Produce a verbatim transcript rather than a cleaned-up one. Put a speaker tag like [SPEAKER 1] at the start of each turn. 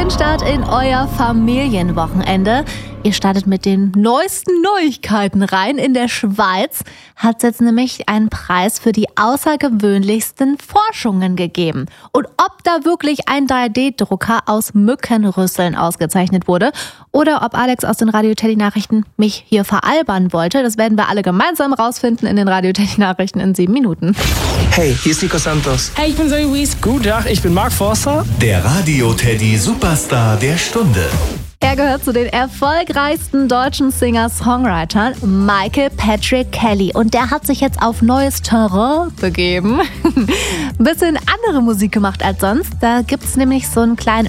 [SPEAKER 1] guten Start in euer Familienwochenende. Ihr startet mit den neuesten Neuigkeiten rein. In der Schweiz hat es jetzt nämlich einen Preis für die außergewöhnlichsten Forschungen gegeben. Und ob da wirklich ein drei D Drucker aus Mückenrüsseln ausgezeichnet wurde oder ob Alex aus den Radio Teddy Nachrichten mich hier veralbern wollte, das werden wir alle gemeinsam rausfinden in den Radio Teddy Nachrichten in sieben Minuten.
[SPEAKER 2] Hey, hier ist Nico Santos.
[SPEAKER 3] Hey, ich bin Zoe Wies.
[SPEAKER 4] Guten Tag, ich bin Mark Forster.
[SPEAKER 5] Der Radio Teddy Superstar der Stunde.
[SPEAKER 1] Er gehört zu den erfolgreichsten deutschen Singer-Songwritern, Michael Patrick Kelly. Und der hat sich jetzt auf neues Terrain begeben. Ein bisschen andere Musik gemacht als sonst. Da gibt's nämlich so einen kleinen